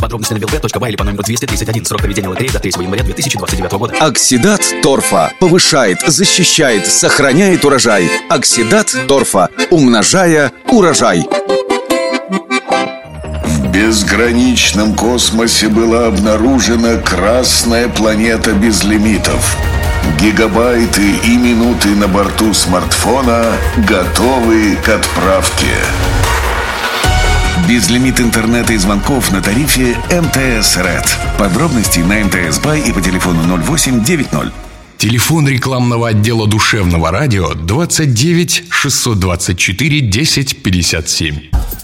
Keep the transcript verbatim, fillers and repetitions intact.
Подробности на билбет точка бай или по номеру двести тридцать один. Срок проведения лотереи до третьего января две тысячи двадцать девятого года. Оксидат торфа повышает, защищает, сохраняет урожай. Оксидат торфа, умножая урожай. В безграничном космосе была обнаружена красная планета без лимитов. Гигабайты и минуты на борту смартфона готовы к отправке. Безлимит интернета и звонков на тарифе эм тэ эс Red. Подробности на эм тэ эс Бай и по телефону ноль восемь девять ноль. Телефон рекламного отдела душевного радио двадцать девять шестьсот двадцать четыре десять пятьдесят семь.